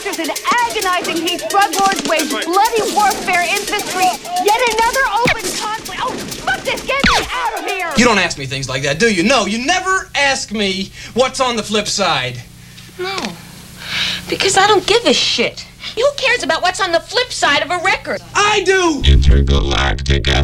doctors in agonizing heat, drug lords wage bloody warfare in the street. Yet another open conflict. Oh, fuck this! Get me out of here! You don't ask me things like that, do you? No, you never ask me what's on the flip side. No, because I don't give a shit. Who cares about what's on the flip side of a record? I do! Intergalactic